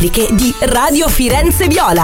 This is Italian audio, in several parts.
di Radio Firenze Viola.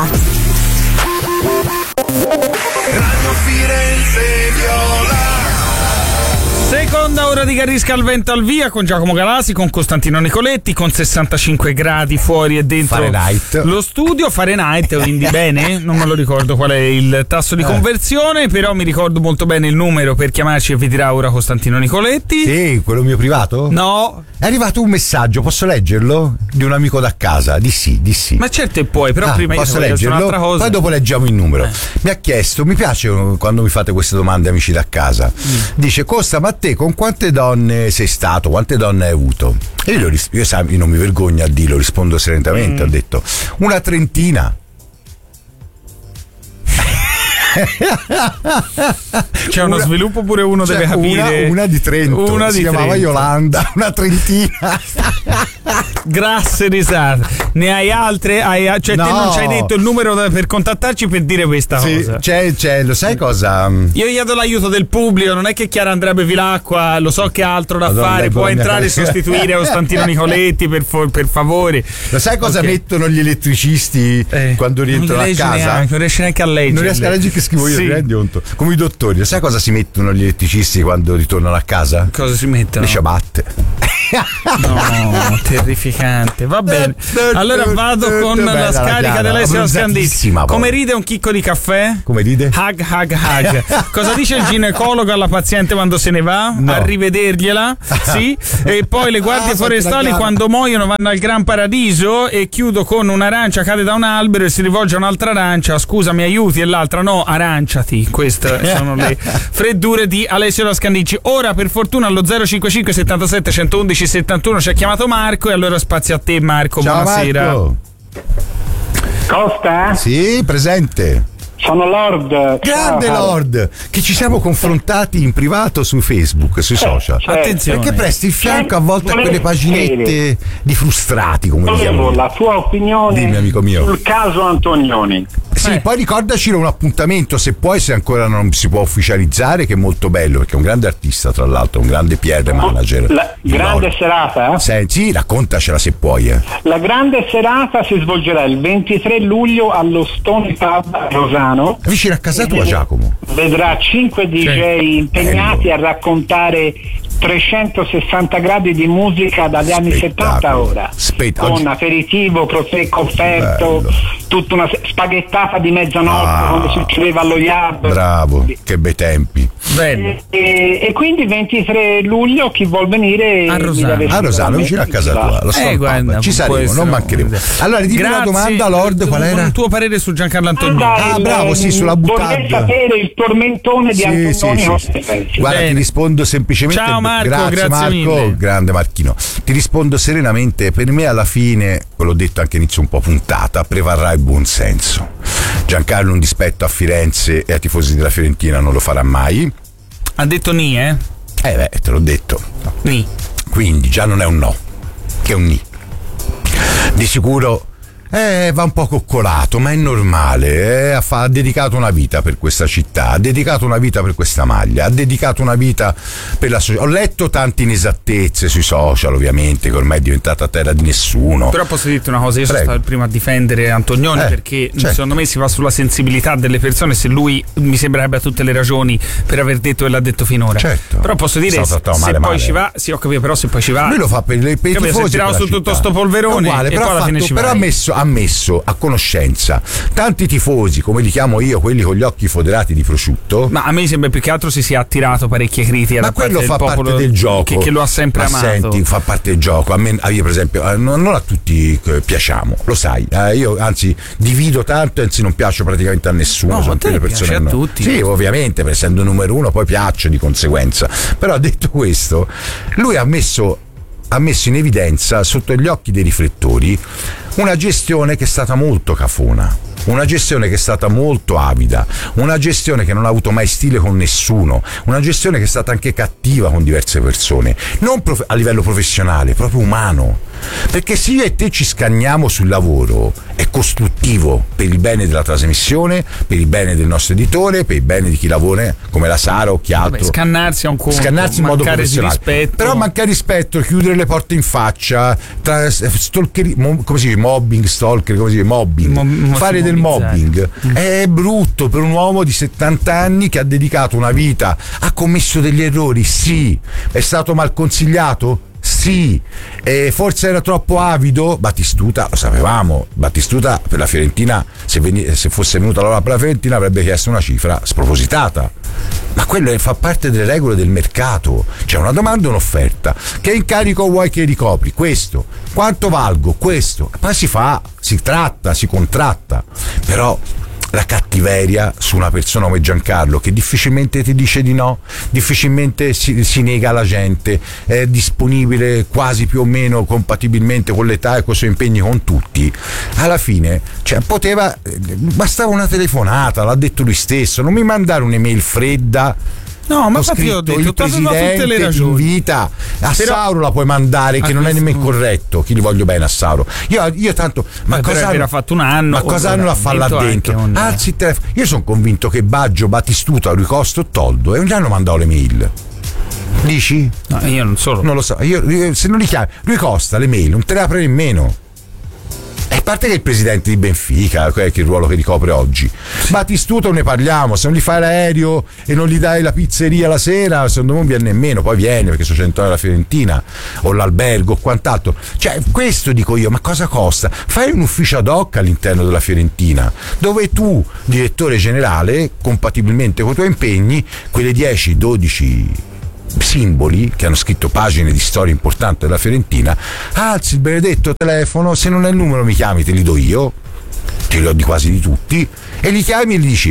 Radio Firenze Viola. Seconda ora di Garrisca al vento al via con Giacomo Galasi, con Costantino Nicoletti, con 65 gradi fuori e dentro Fahrenheit. Lo studio. Fahrenheit, quindi bene, non me lo ricordo qual è il tasso di conversione, però mi ricordo molto bene il numero per chiamarci e vi dirà ora Costantino Nicoletti. Sì, quello mio privato? No. È arrivato un messaggio, posso leggerlo? Di un amico da casa, di sì. Ma certo puoi, però prima io posso voglio dire leggerlo? un'altra cosa. Poi dopo leggiamo il numero. Mi ha chiesto, mi piace quando mi fate queste domande amici da casa. Dice: Costa, ma te con quante donne sei stato? Quante donne hai avuto? E io non mi vergogno a dirlo, rispondo serenamente. Ho detto una trentina. C'è uno sviluppo, pure uno deve capire. Una di Trento, si chiamava Yolanda, una trentina. Grasse risate. Ne hai altre? Cioè No. te non ci hai detto il numero per contattarci per dire questa cosa? C'è, lo sai cosa? Io gli do l'aiuto del pubblico, non è che Chiara Andrea Bevilacqua, lo so che ha altro da Madonna, fare, può Bologna. entrare e sostituire Costantino Nicoletti per favore. Lo sai cosa Ok. mettono gli elettricisti quando rientrano a casa? Non riesci neanche a leggere. Non riesco a leggere che scrivo io, Sì. ti rendi conto? Come i dottori. Lo sai cosa si mettono gli elettricisti quando ritornano a casa? Cosa si mettono? Le ciabatte. No, terrificante. Va bene. Allora vado con Bella la scarica Chiara, dell'Alessio Scandicci. abbronzatissima, poi. Come ride un chicco di caffè? Come ride? Hug. Cosa dice il ginecologo alla paziente quando se ne va? No. Arrivedergliela. Sì. E poi le guardie forestali Chiara. quando muoiono vanno al Gran Paradiso. E chiudo con un'arancia cade da un albero e si rivolge a un'altra arancia: scusa, mi aiuti? E l'altra: no, aranciati. Queste sono le freddure di Alessio Scandicci. Ora per fortuna allo 055 77 111 71 ci ha chiamato Marco, e allora spazio a te Marco. Ciao Buonasera. Marco. Costa? Sì, presente. Sono Lord. Grande Ciao. Lord, che ci siamo confrontati in privato su Facebook, sui social. Attenzione. Perché presti il fianco a volte a quelle Volevo paginette di frustrati, come li chiamo Volevo io. la tua opinione Dimmi, amico mio. sul caso Antonioni. Sì, poi ricordaci un appuntamento, se puoi, se ancora non si può ufficializzare, che è molto bello, perché è un grande artista, tra l'altro, un grande PR manager. La di grande Lord. serata? Sì, raccontacela se puoi. La grande serata si svolgerà il 23 luglio allo Stone Pub a Rosano. Vicino a casa tua, Giacomo. Vedrà 5 DJ impegnati a raccontare 360 gradi di musica dagli anni 70 a ora, con aperitivo, prosecco offerto, Bello. tutta una spaghettata di mezzanotte come succedeva allo Yard. Bravo, che bei tempi. Bello. E quindi 23 luglio chi vuol venire A Rosano. A Rosano, vicino a casa tua. Lo so, guarda, ci può saremo, essere non mancheremo. Allora, dimmi la domanda, Lord, qual era? Il tuo parere su Giancarlo Antonioni. Ah, bravo, sì, sulla Vorrei buttata. sapere il tormentone di Antonioni. Guarda, ti rispondo semplicemente. Ciao Marco, grazie Marco, mille. grande Marchino. Ti rispondo serenamente. Per me, alla fine, l'ho detto anche inizio un po' puntata, prevarrà il buon senso. Giancarlo un dispetto a Firenze e ai tifosi della Fiorentina non lo farà mai. Ha detto ni, eh? Te l'ho detto. Ni. Quindi già non è un no, che è un ni. Di sicuro va un po' coccolato, ma è normale. Ha dedicato una vita per questa città, ha dedicato una vita per questa maglia, ha dedicato una vita per la società. Ho letto tante inesattezze sui social, ovviamente, che ormai è diventata terra di nessuno. Però posso dirti una cosa, io sono stato il primo a difendere Antonioni perché certo. secondo me si va sulla sensibilità delle persone. Se lui mi sembrerebbe ha tutte le ragioni per aver detto e l'ha detto finora. Certo. Però posso dire, se poi ci va, sì, ho capito, però se poi ci va. Lui lo fa per i tifosi. Si è tirato su tutto sto polverone uguale, e però poi alla fine ci però vai. ha messo a conoscenza tanti tifosi, come li chiamo io, quelli con gli occhi foderati di prosciutto. Ma a me sembra più che altro si sia attirato parecchie critiche. Ma quello fa parte del gioco, che lo ha sempre ma amato. senti, fa parte del gioco. Io per esempio non a tutti piacciamo, lo sai, io anzi divido tanto, anzi non piaccio praticamente a nessuno. No, sono ma te le persone piace a che tutti. Sì, ovviamente, per essendo numero uno poi piaccio di conseguenza. Però detto questo, lui ha messo in evidenza sotto gli occhi dei riflettori una gestione che è stata molto cafona, una gestione che è stata molto avida, una gestione che non ha avuto mai stile con nessuno, una gestione che è stata anche cattiva con diverse persone, non a livello professionale, proprio umano. Perché se io e te ci scanniamo sul lavoro è costruttivo per il bene della trasmissione, per il bene del nostro editore, per il bene di chi lavora come la Sara o chi altro. Scannarsi è un conto, scannarsi in modo professionale, però mancare rispetto, chiudere le porte in faccia, come si dice, mobbing, stalker, come si dice, mobbing, fare del mobbing è brutto per un uomo di 70 anni che ha dedicato una vita, ha commesso degli errori, sì, è stato mal consigliato, sì, forse era troppo avido. Batistuta, lo sapevamo, Batistuta per la Fiorentina, se fosse venuta l'ora per la Fiorentina avrebbe chiesto una cifra spropositata, ma quello fa parte delle regole del mercato, c'è una domanda e un'offerta. Che incarico vuoi che ricopri? Questo. Quanto valgo? Questo. Poi si tratta, si contratta. Però la cattiveria su una persona come Giancarlo, che difficilmente ti dice di no, difficilmente si nega alla gente, è disponibile quasi più o meno compatibilmente con l'età e con i suoi impegni con tutti, alla fine bastava una telefonata, l'ha detto lui stesso, non mi mandare un'email fredda. No, ma infatti ho detto, il presidente ti invita a Sauro, la puoi mandare, che non è nemmeno corretto, chi li voglio bene a Sauro. Io tanto, ma cosa hanno fatto un anno? Ma cosa hanno a fare là dentro? Alzi il telefono. Io sono convinto che Baggio, Batistuta, Rui Costa o Toldo e non gli hanno mandato le mail. Dici? No, io non lo so. Io se non li chiami Rui Costa, le mail non te le apre nemmeno. A parte che il presidente di Benfica, che è il ruolo che ricopre oggi, Batistuta ne parliamo, se non gli fai l'aereo e non gli dai la pizzeria la sera, secondo me non viene nemmeno, poi viene perché sono 100 euro alla Fiorentina o l'albergo o quant'altro. Cioè, questo dico io, ma cosa costa? Fai un ufficio ad hoc all'interno della Fiorentina, dove tu, direttore generale, compatibilmente con i tuoi impegni, quelle 10-12 simboli che hanno scritto pagine di storia importante della Fiorentina, alzi il benedetto telefono, se non è il numero mi chiami, te li do io, te li ho di quasi di tutti, e li chiami e gli dici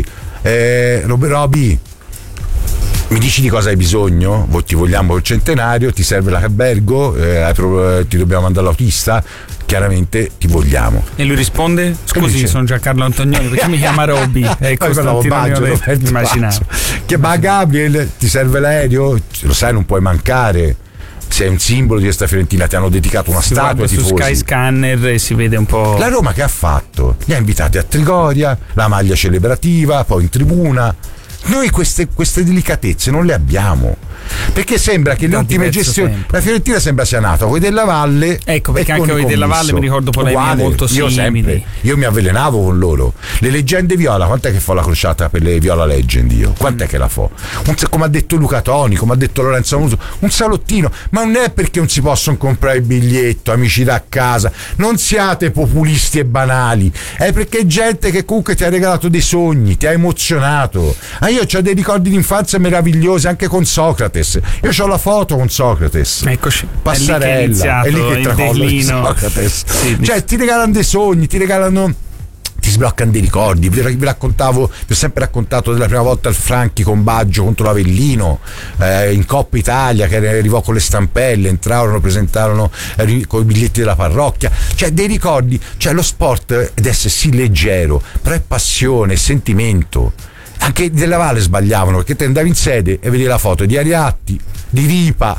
Roby, mi dici di cosa hai bisogno? Ti vogliamo il centenario, ti serve l'albergo, ti dobbiamo mandare l'autista, chiaramente ti vogliamo. E lui risponde: scusi, sono Giancarlo Antonioni, perché mi chiama Robby? Ecco, immaginavo. Ma Gabriel, ti serve l'aereo? Lo sai, non puoi mancare. Sei un simbolo di questa Fiorentina, ti hanno dedicato una statua su Sky Scanner e si vede un po'. La Roma che ha fatto? Li ha invitati a Trigoria, la maglia celebrativa, poi in tribuna. Noi queste delicatezze non le abbiamo, perché sembra che le ultime gestioni la Fiorentina sembra sia nata con i Della Valle, ecco, perché anche con i Della Valle mi ricordo polemiche molto simili. Io mi avvelenavo con loro. Le leggende viola, quant'è che fa la crociata per le Viola Legend io? Quant'è che la fa? Come ha detto Luca Toni, come ha detto Lorenzo Muso, un salottino, ma non è perché non si possono comprare il biglietto, amici da casa, non siate populisti e banali, è perché è gente che comunque ti ha regalato dei sogni, ti ha emozionato. Io ho dei ricordi di infanzia meravigliosi anche con Socrates. Io ho la foto con Socrates. Eccoci. Passarella. È lì che tracollo Socrates. Sì, cioè, ti regalano dei sogni, ti sbloccano dei ricordi. Vi ho sempre raccontato della prima volta il Franchi con Baggio contro l'Avellino in Coppa Italia, che arrivò con le stampelle, entrarono, presentarono con i biglietti della parrocchia, cioè dei ricordi. Cioè, lo sport deve essere sì leggero, però è passione, sentimento. Anche Della Valle sbagliavano, perché te andavi in sede e vedevi la foto di Ariatti, di Ripa,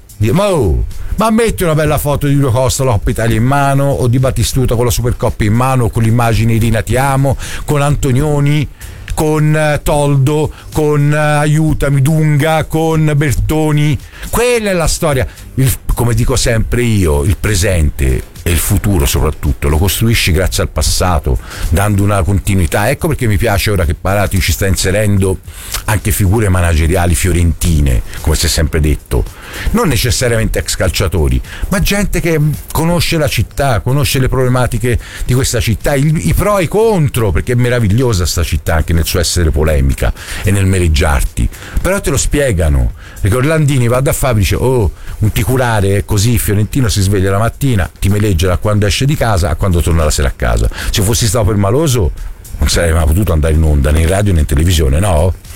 ma metti una bella foto di Rui Costa la Coppa Italia in mano, o di Batistuta con la Supercoppa in mano, con l'immagine Irina Ti Amo, con Antonioni, con Toldo, con aiutami Dunga, con Bertoni. Quella è la storia. Come dico sempre io, il presente e il futuro soprattutto lo costruisci grazie al passato, dando una continuità. Ecco perché mi piace ora che Parati ci sta inserendo anche figure manageriali fiorentine, come si è sempre detto, non necessariamente ex calciatori, ma gente che conosce la città, conosce le problematiche di questa città, i pro e i contro, perché è meravigliosa sta città anche nel suo essere polemica e nel meleggiarti, però te lo spiegano. Perché Orlandini va da fare, dice un ticulare è così, fiorentino si sveglia la mattina, ti meleggia da quando esce di casa a quando torna la sera a casa. Se fossi stato per maloso non sarei mai potuto andare in onda né in radio né in televisione, no?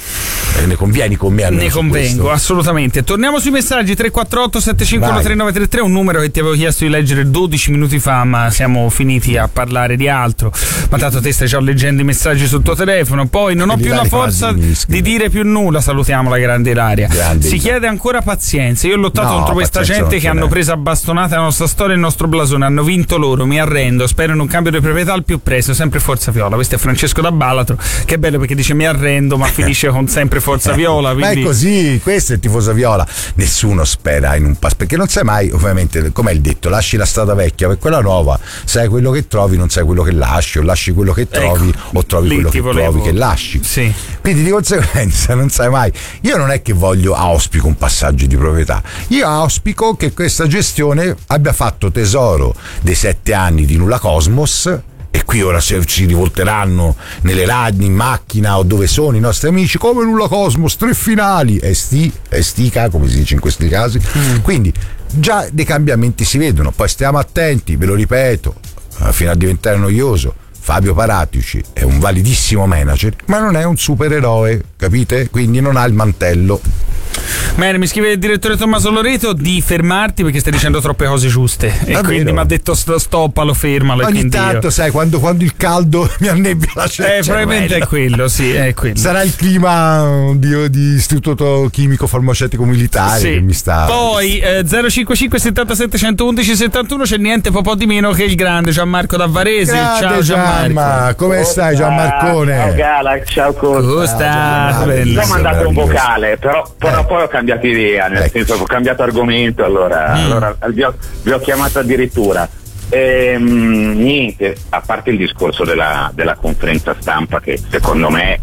Ne convieni con me? Ne convengo, assolutamente. Torniamo sui messaggi. 348 751 3933, un numero che ti avevo chiesto di leggere 12 minuti fa, ma siamo finiti a parlare di altro. Ma tanto te stai già leggendo i messaggi sul tuo telefono. Poi non ho più la forza di dire più nulla. Salutiamo la grande Ilaria. Si chiede ancora pazienza. Io ho lottato contro questa gente che hanno preso a bastonate la nostra storia e il nostro blasone. Hanno vinto loro, mi arrendo. Spero in un cambio di proprietà al più presto. Sempre Forza Viola. Questo è Francesco da Balatro. Che bello, perché dice mi arrendo, ma finisce con sempre Forza Viola. Ma è così, questo è il tifoso viola. Nessuno spera in un pass, perché non sai mai, ovviamente, come è il detto, lasci la strada vecchia per quella nuova, sai quello che trovi, non sai quello che lasci, o lasci quello che trovi, o trovi quello che trovi che lasci. Sì. Quindi di conseguenza non sai mai. Io non è che auspico un passaggio di proprietà, io auspico che questa gestione abbia fatto tesoro dei 7 anni di Nulla Cosmos. E qui ora si rivolteranno nelle radio, in macchina o dove sono i nostri amici, come Nulla Cosmos, 3 finali, estica, come si dice in questi casi. Quindi già dei cambiamenti si vedono, poi stiamo attenti, ve lo ripeto, fino a diventare noioso. Fabio Paratici è un validissimo manager, ma non è un supereroe, capite? Quindi non ha il mantello. Bene, mi scrive il direttore Tommaso Loreto di fermarti perché stai dicendo troppe cose giuste e quindi mi ha detto stoppalo, fermalo. Ogni tanto sai, quando il caldo mi annebbia la cervella. Probabilmente è quello, sì, è quello. Sarà il clima di istituto chimico farmaceutico militare che mi sta. Poi 055 77 111 71 c'è niente po' di meno che il grande Gianmarco da Varese. Ciao Gianmarco. Come stai Gianmarcone? Ciao Gala, ciao Costa. Ho mandato un vocale, però poi ho cambiato idea, nel senso che ho cambiato argomento, allora vi ho chiamato addirittura. Niente, a parte il discorso della conferenza stampa, che secondo me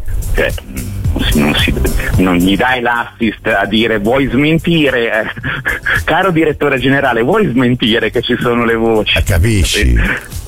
non gli dai l'assist a dire vuoi smentire, caro direttore generale, vuoi smentire che ci sono le voci? Capisci?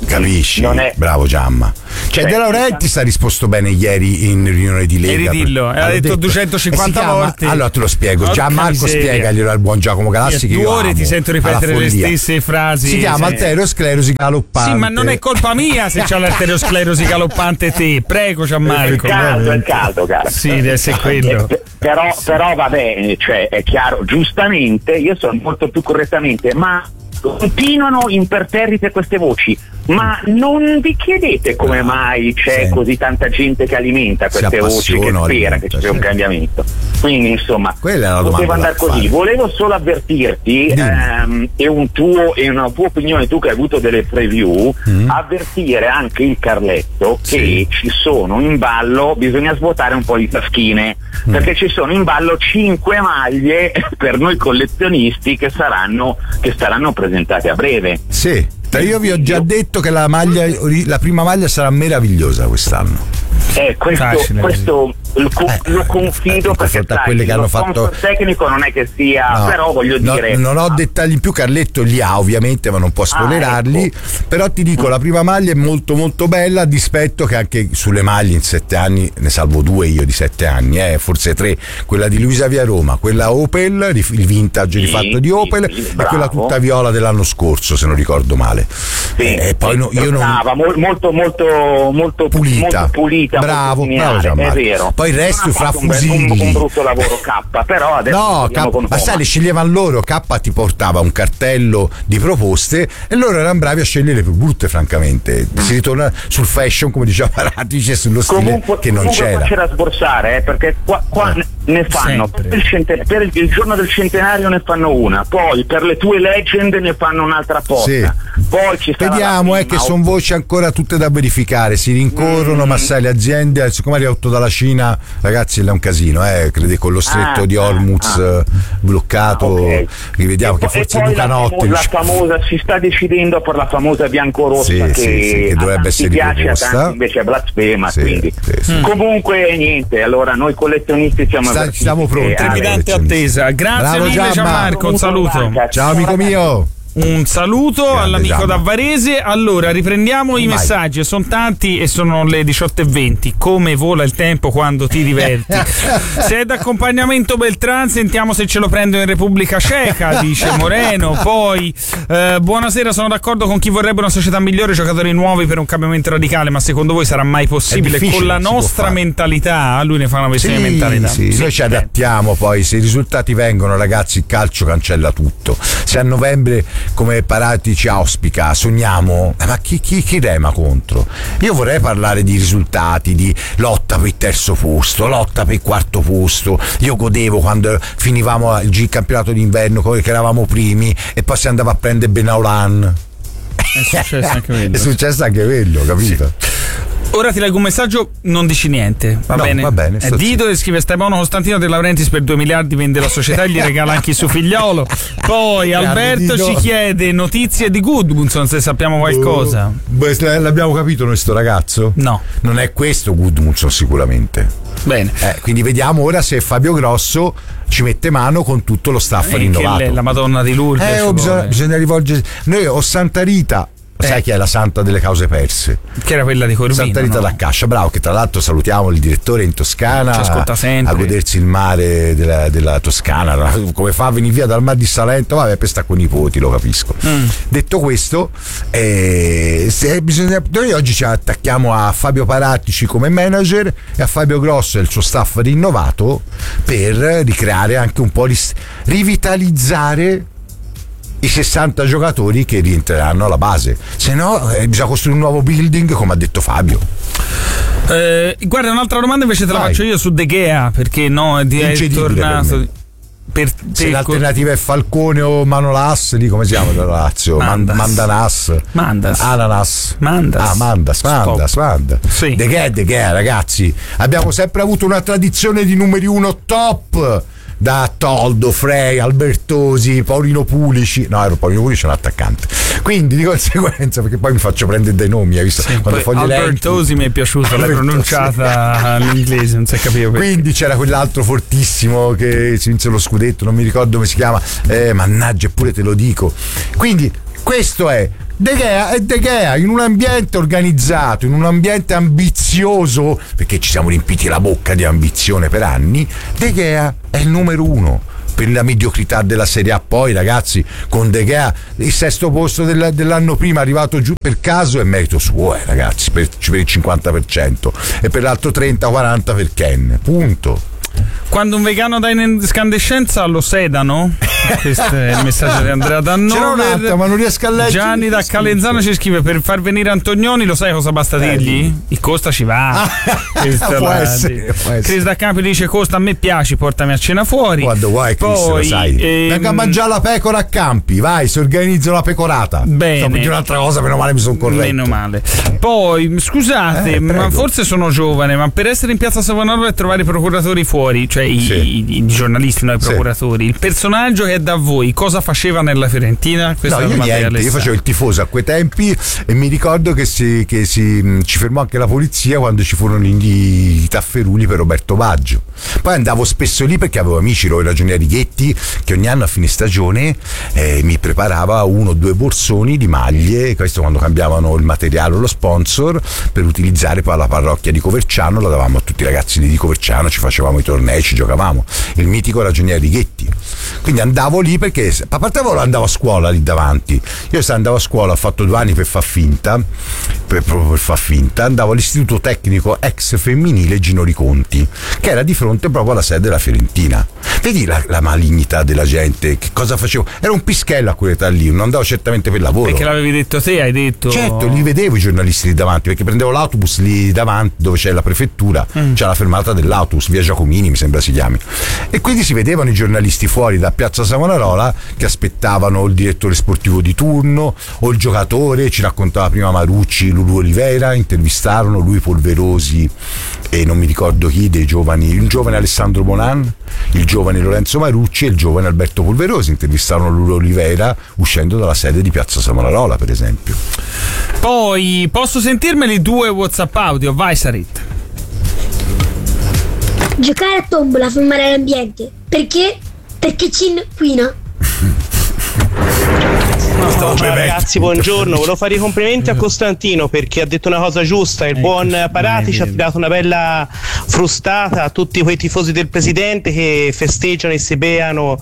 Bravo Giamma. De Laurentiis ha risposto bene ieri in riunione di Lega. Ha detto 250 volte. Allora te lo spiego. Gianmarco, spiegaglielo al buon Giacomo Galassi. 2 ore ti sento ripetere le stesse frasi. Si chiama arteriosclerosi galoppante. Sì, ma non è colpa mia se c'è l'arteriosclerosi galoppante te. Prego Gianmarco. È caldo, cara. Sì, deve essere quello. Però vabbè, cioè è chiaro, giustamente, io sono molto più correttamente, ma continuano imperterrite queste voci, ma non vi chiedete come mai c'è così tanta gente che alimenta queste voci, che spera che ci sia un cambiamento. Quindi insomma poteva andare così. Volevo solo avvertirti e una tua opinione, tu che hai avuto delle preview, avvertire anche il Carletto che ci sono in ballo, bisogna svuotare un po' di taschine, perché ci sono in ballo 5 maglie per noi collezionisti che staranno presentate a breve. Sì, io vi ho già detto che la prima maglia sarà meravigliosa quest'anno. Questo lo confido, perché sai, quelle che hanno fatto tecnico non è che sia, però voglio dire. Non ho dettagli in più, Carletto li ha ovviamente, ma non può spoilerarli. Però ti dico, la prima maglia è molto molto bella, a dispetto che anche sulle maglie in 7 anni ne salvo 2 io di 7 anni, forse 3, quella di Luisa Via Roma, quella Opel, il vintage rifatto di Opel, e quella tutta viola dell'anno scorso, se non ricordo male. E poi io non molto pulita, bravo Gianmarco, è vero. Poi il resto fra fusilli, un brutto lavoro K, però adesso ma sai, le sceglievano loro. K ti portava un cartello di proposte e loro erano bravi a scegliere le più brutte, francamente. Si ritorna sul fashion, come diceva Paratici, e sullo stile che non c'era. C'era da sborsare, perché qua ne fanno per il giorno del centenario ne fanno una, poi per le tue legend ne fanno un'altra apposta. Poi ci sarà, vediamo, che sono voci ancora tutte da verificare, si rincorrono, ma sai, le aziende, siccome è arrivato dalla Cina, ragazzi, è un casino, crede, con lo stretto di Hormuz bloccato, rivediamo che forse Lucanotte si sta decidendo per la famosa biancorossa che dovrebbe essere piace, a tanti invece è blasfema, quindi comunque niente, allora noi collezionisti siamo pronti, trepidante attesa. Grazie mille Gianmarco, un saluto. Ciao amico mio. un saluto Grande all'amico Giamma. da Varese. Allora, riprendiamo i Vai. messaggi, sono tanti e sono le 18:20. Come vola il tempo quando ti diverti. Se è d'accompagnamento Beltran, sentiamo se ce lo prendo in Repubblica Ceca, dice Moreno. Poi buonasera, sono d'accordo con chi vorrebbe una società migliore, giocatori nuovi per un cambiamento radicale, ma secondo voi sarà mai possibile? difficile, Con la si può nostra fare. mentalità? Lui ne fa una questione di Sì, mentalità. sì, Sì, noi ci adattiamo, poi se i risultati vengono, ragazzi, il calcio cancella tutto. Se a novembre, come Parati ci auspica, sogniamo, ma chi rema contro? Io vorrei parlare di risultati, di lotta per il terzo posto, lotta per il quarto posto. Io godevo quando finivamo il campionato d'inverno, che eravamo primi e poi si andava a prendere Benaulan. È successo anche quello. È successo anche quello, capito? Ora ti leggo un messaggio, non dici niente, va No, bene? va bene, È Dito che scrive: Stefano Costantino De Laurentiis per 2 miliardi vende la società e gli regala anche il suo figliolo. Poi Alberto Dito. ci chiede notizie di Gudmundsson, se sappiamo qualcosa. L'abbiamo capito noi sto ragazzo? No. Non è questo Gudmundsson sicuramente. Bene. Quindi vediamo ora se Fabio Grosso ci mette mano con tutto lo staff Che rinnovato. la Madonna di Lourdes. ci vuole. Bisogna rivolgersi. Noi o Santa Rita. Sai chi è la santa delle cause perse? Che era quella di Corvino. Santa Rita no? da Cascia, bravo, che tra l'altro salutiamo il direttore in Toscana, Ci ascolta sempre. a godersi il mare della Toscana, come fa a venire via dal Mar di Salento? Vabbè, per sta con i nipoti, lo capisco. Detto questo, noi oggi ci attacchiamo a Fabio Paratici come manager e a Fabio Grosso e il suo staff rinnovato per ricreare anche un po' rivitalizzare i 60 giocatori che rientreranno alla base, se no bisogna costruire un nuovo building, come ha detto Fabio. Guarda, un'altra domanda invece te la Vai. faccio io su De Gea, perché no, è Incedibile tornato Se l'alternativa è Falcone o Manolas, lì come si chiama la Lazio? Mandas. Ananas. Mandas. Manda. Sì. De Gea, ragazzi, abbiamo sempre avuto una tradizione di numeri 1 top, da Toldo, Frey, Albertosi, Paolino Pulici. No, Paolino Pulici è un attaccante, quindi di conseguenza, perché poi mi faccio prendere dei nomi, hai visto? Sì, quando poi Albertosi mi è piaciuta, l'hai pronunciata all'inglese, non si è capito perché. Quindi c'era quell'altro fortissimo che si vinse lo scudetto, non mi ricordo come si chiama, mannaggia, eppure te lo dico. Quindi questo è De Gea in un ambiente organizzato, in un ambiente ambizioso, perché ci siamo riempiti la bocca di ambizione per anni. De Gea è il numero 1 per la mediocrità della Serie A. Poi, ragazzi, con De Gea il sesto posto dell'anno prima, arrivato giù per caso, è merito suo, ragazzi, per il 50%, e per l'altro 30-40 per Ken, punto. Quando un vegano dà in escandescenza lo sedano? Questo è il messaggio di Andrea Dannover. C'era un'altra, ma non riesco a leggere. Gianni da Calenzano ci scrive: per far venire Antonioni, lo sai cosa basta dirgli? Il Costa ci va. Può essere. Chris da Campi dice: Costa, a me piaci, portami a cena fuori. Quando vuoi, Chris, poi, lo sai. Venga a mangiare la pecora a Campi, vai, si organizza una pecorata. Bene. Sto per dire un'altra cosa, meno male mi sono corretto. Meno male. Poi, scusate, ma forse sono giovane, ma per essere in piazza Savonarola e trovare i procuratori fuori, cioè i giornalisti, no, i procuratori, il personaggio che è da voi, cosa faceva nella Fiorentina? Questa No, io facevo il tifoso a quei tempi e mi ricordo che ci fermò anche la polizia quando ci furono i tafferuli per Roberto Baggio. Poi andavo spesso lì perché avevo amici, la ragioniera Righetti, che ogni anno a fine stagione mi preparava 1 o 2 borsoni di maglie, questo quando cambiavano il materiale o lo sponsor, per utilizzare poi alla parrocchia di Coverciano. La davamo a tutti i ragazzi di Coverciano, ci facevamo i tornei, ci giocavamo, il mitico ragioniere Righetti. Quindi andavo lì perché a parte andavo a scuola lì davanti. Io andavo a scuola, ho fatto 2 anni per far finta, proprio per far finta, andavo all'istituto tecnico ex femminile Gino Riconti, che era di fronte proprio alla sede della Fiorentina. Vedi la malignità della gente, che cosa facevo? Era un pischello a quell'età lì, non andavo certamente per lavoro. Perché l'avevi detto te, hai detto. Certo, li vedevo i giornalisti lì davanti, perché prendevo l'autobus lì davanti dove c'è la prefettura, c'è la fermata dell'autobus, via Giacomini mi sembra si chiami, e quindi si vedevano i giornalisti fuori da piazza Savonarola che aspettavano il direttore sportivo di turno o il giocatore. Ci raccontava prima Marucci, Lulu Olivera, intervistarono lui, Polverosi e non mi ricordo chi dei giovani, il giovane Alessandro Bonan, il giovane Lorenzo Marucci e il giovane Alberto Polverosi intervistarono Lulu Olivera uscendo dalla sede di piazza Savonarola, per esempio. Poi posso sentirmeli 2 WhatsApp audio? Vai Sarit. Giocare a tombola fa male all'ambiente. Perché? Perché ci inquina. Stavo bevendo. Ragazzi, buongiorno. Volevo fare i complimenti a Costantino perché ha detto una cosa giusta. Il buon Paratici ha tirato una bella frustata a tutti quei tifosi del presidente che festeggiano e si beano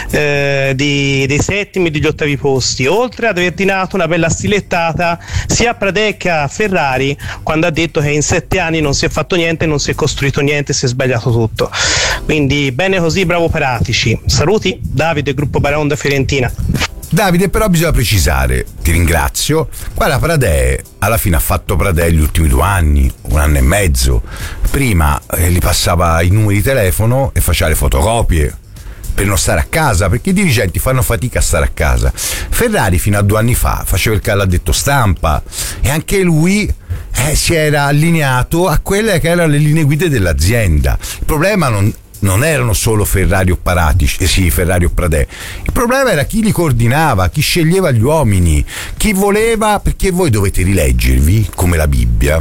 dei settimi e degli ottavi posti, oltre ad aver tirato una bella stilettata sia a Pradè che a Ferrari quando ha detto che in 7 anni non si è fatto niente, non si è costruito niente, si è sbagliato tutto. Quindi bene così, bravo Paratici. Saluti, Davide, gruppo Baraonda Fiorentina. Davide, però bisogna precisare, ti ringrazio, guarda, Pradè alla fine ha fatto Pradè gli ultimi 2 anni, 1 anno e mezzo. Prima gli passava i numeri di telefono e faceva le fotocopie per non stare a casa, perché i dirigenti fanno fatica a stare a casa. Ferrari fino a 2 anni fa faceva il l'addetto stampa e anche lui si era allineato a quelle che erano le linee guida dell'azienda. Il problema non erano solo Ferrari o Paratici, Ferrari o Pradè. Il problema era chi li coordinava, chi sceglieva gli uomini, chi voleva, perché voi dovete rileggervi, come la Bibbia,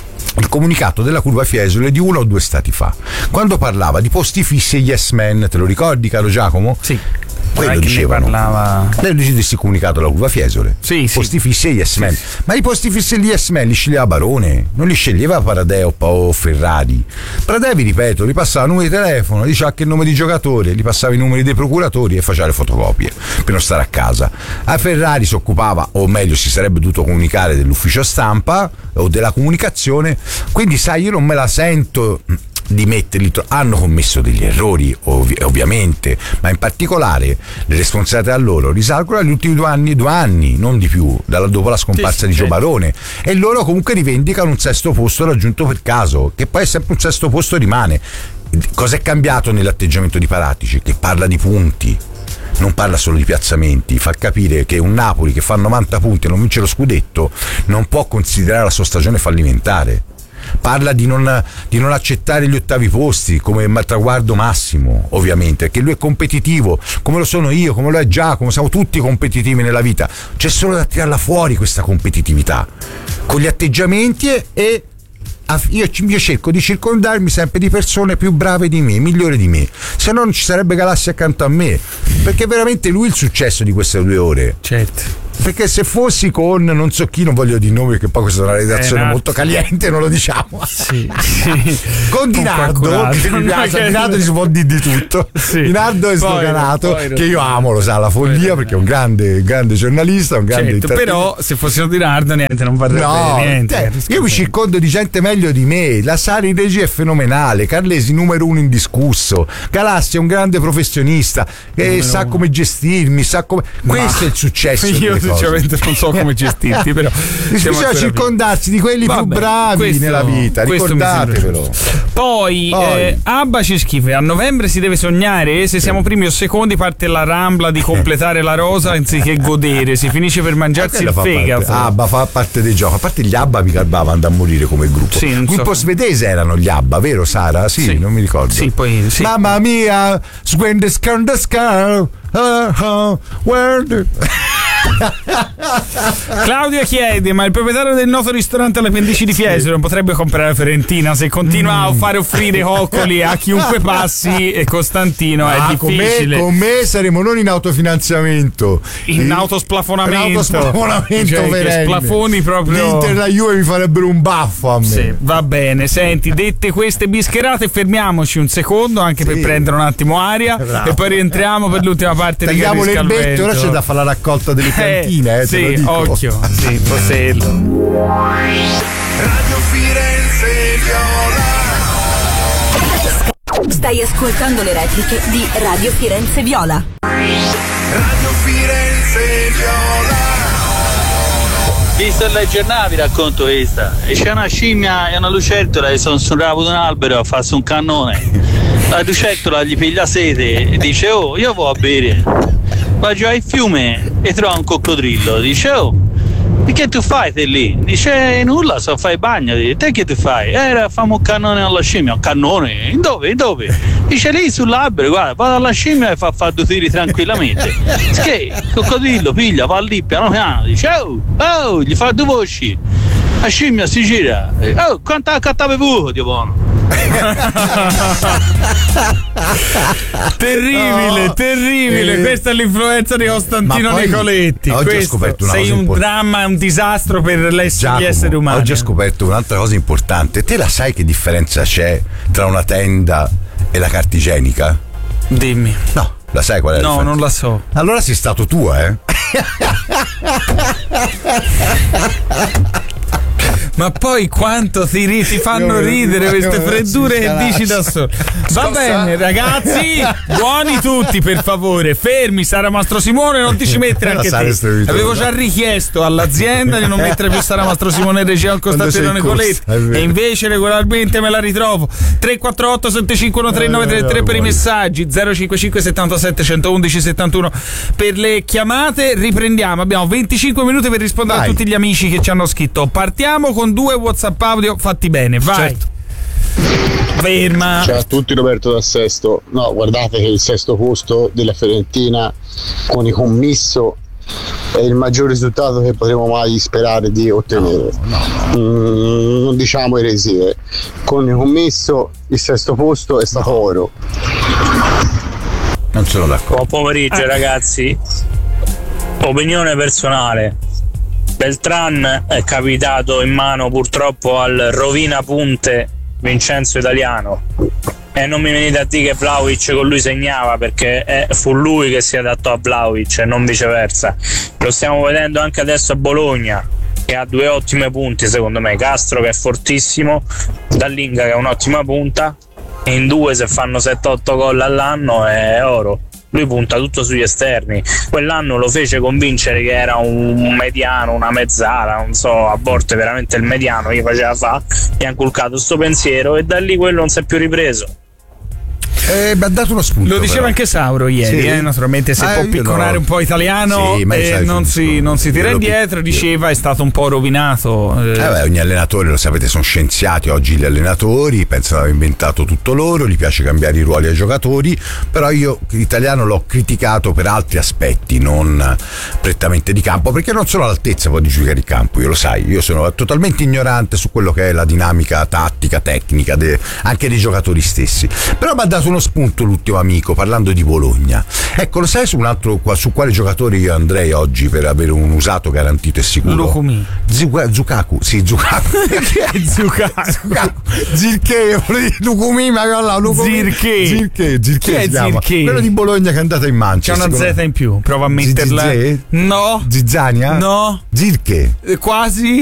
il comunicato della curva Fiesole di 1 o 2 stati fa, quando parlava di posti fissi e yes men. Te lo ricordi, caro Giacomo? Sì. Quello dicevano. Lei dice di comunicato alla curva Fiesole. Sì, posti fissi e yes men. Ma i posti fissi e gli yes men li sceglieva Barone, non li sceglieva Pradè o Ferrari. Pradè, vi ripeto, gli passava il numero di telefono, diceva anche il nome di giocatore, gli passava i numeri dei procuratori e faceva le fotocopie per non stare a casa. A Ferrari si occupava, o meglio si sarebbe dovuto comunicare, dell'ufficio stampa o della comunicazione. Quindi sai, io non me la sento di metterli, hanno commesso degli errori ovviamente, ma in particolare le responsabilità a loro risalgono agli ultimi 2 anni, non di più, dopo la scomparsa di Gio Barone, e loro comunque rivendicano un 6° posto raggiunto per caso, che poi è sempre un 6° posto rimane. Cosa è cambiato nell'atteggiamento di Paratici? Che parla di punti, non parla solo di piazzamenti, fa capire che un Napoli che fa 90 punti e non vince lo scudetto non può considerare la sua stagione fallimentare. Parla di non accettare gli ottavi posti come traguardo massimo, ovviamente, perché lui è competitivo, come lo sono io, come lo è Giacomo, siamo tutti competitivi nella vita. C'è solo da tirarla fuori questa competitività con gli atteggiamenti e io cerco di circondarmi sempre di persone più brave di me, migliori di me, se no non ci sarebbe Galassi accanto a me, perché veramente lui il successo di queste 2 ore. Certo. Perché se fossi con non so chi, non voglio dire nomi perché poi questa è una redazione molto caliente, non lo diciamo. Sì. Con Dinardo, che mi piace, Dinardo si può dire di tutto. Sì. Dinardo è sdoganato, che io amo, lo sa, la follia, perché è un grande giornalista, un grande però se fossero Dinardo niente, non varrebbe niente. Io mi circondo di gente meglio di me. La Sari in regia è fenomenale, Carlesi numero 1 indiscusso, Galassi è un grande professionista e sa come gestirmi, sa come. Questo è il successo. Sinceramente non so come gestirti, però bisogna circondarsi di quelli più bravi nella vita, ricordatevelo. Poi Abba ci scrive: a novembre si deve sognare, se siamo primi o secondi parte la rambla di completare la rosa anziché godere, si finisce per mangiarsi il fegato. Abba fa parte dei giochi, a parte gli Abba mi garbavano a morire come gruppo. Sì, gruppo svedese erano gli Abba, vero Sara? Sì, non mi ricordo. Sì, poi sì. Mamma mia, when the scar where Claudio chiede: ma il proprietario del noto ristorante alle pendici di Fiesole non potrebbe comprare la Fiorentina se continua a fare offrire coccoli a chiunque passi? E Costantino è difficile. Con me saremo non in autofinanziamento, in autosplafonamento, cioè, splafoni proprio. L'Inter e la Juve mi farebbero un baffo a me. Sì, va bene, senti, dette queste bischerate fermiamoci un secondo anche per prendere un attimo aria. Bravo. E poi rientriamo per l'ultima parte. Tagliamo le bette, ora c'è da fare la raccolta delle piantine, sì, te lo dico. Occhio, sì, posello. Radio Firenze Viola. Stai ascoltando le repliche di Radio Firenze Viola. Radio Firenze Viola. Visto dai giornali racconto questa. E c'è una scimmia e una lucertola che sono sul ramo di un albero a farsi un cannone. La lucertola gli piglia sete e dice: oh, io vado a bere. Va giù al fiume e trova un coccodrillo. Dice: oh, e che tu fai te lì? Dice: nulla, so fare il bagno. Dice: te che tu fai? Famo un cannone alla scimmia. Un cannone? In dove? Dice: lì sull'albero, guarda, vado alla scimmia e fa 2 tiri tranquillamente. Che coccodrillo piglia, va lì piano piano. Dice: oh, gli fa 2 voci. La scimmia si gira. Oh, quanto accattavi tu, Dio? Terribile, questa è l'influenza di Costantino Nicoletti. Oggi ho scoperto una sei cosa un dramma, è un disastro per gli esseri umani. Oggi ho scoperto un'altra cosa importante. Te la sai che differenza c'è tra una tenda e la carta igienica? Dimmi. No, la sai qual è? No, non la so. Allora sei stato tu, Ma poi quanto ti fanno ridere queste freddure che dici da solo. Va bene, ragazzi, buoni tutti, per favore. Fermi, Sara Mastro Simone, non ti ci mettere anche te. Avevo già richiesto all'azienda di non mettere più Sara Mastro Simone in regia al Costantino Nicoletti, e invece regolarmente me la ritrovo. 348 751 3933 per i messaggi, 055 77 111 71 per le chiamate. Riprendiamo, abbiamo 25 minuti per rispondere a tutti gli amici che ci hanno scritto. Partiamo con 2 WhatsApp audio fatti bene, vai. Certo. Ferma. Ciao a tutti, Roberto da Sesto. No, guardate che il sesto posto della Fiorentina con i commisso è il maggior risultato che potremo mai sperare di ottenere. Non diciamo eresie. Con il commisso il sesto posto è stato oro. Non sono d'accordo. Buon pomeriggio ragazzi. Opinione personale. Beltran è capitato in mano purtroppo al rovina punte Vincenzo Italiano, e non mi venite a dire che Vlahovic con lui segnava, perché fu lui che si adattò a Vlahovic e non viceversa. Lo stiamo vedendo anche adesso a Bologna, che ha 2 ottime punti secondo me, Castro che è fortissimo, Dallinga che è un'ottima punta, e in 2 se fanno 7-8 gol all'anno è oro. Lui punta tutto sugli esterni. Quell'anno lo fece convincere che era un mediano, una mezzala, non so, a volte veramente il mediano gli faceva fa, gli ha inculcato sto pensiero e da lì quello non si è più ripreso. Ha dato uno spunto. Lo diceva però anche Sauro ieri, sì. Naturalmente se può picconare un po' italiano, sì, non si tira indietro, diceva è stato un po' rovinato. Ogni allenatore, lo sapete, sono scienziati oggi gli allenatori, pensano di aver inventato tutto loro, gli piace cambiare i ruoli ai giocatori, però io l'italiano l'ho criticato per altri aspetti, non prettamente di campo, perché non sono all'altezza poi di giocare il campo, io lo sai, io sono totalmente ignorante su quello che è la dinamica tattica, tecnica anche dei giocatori stessi. Però mi ha dato uno spunto l'ultimo amico parlando di Bologna. Ecco, lo sai su quale giocatore io andrei oggi per avere un usato garantito e sicuro? Lukumi. Zukaku. Che è Zukaku? Zirche, Lukumi, ma Zirche si chiama. Quello di Bologna che è andata in Manchester. C'è una Z in più, prova a metterla. No. Zizzania? No. Zirche. Quasi.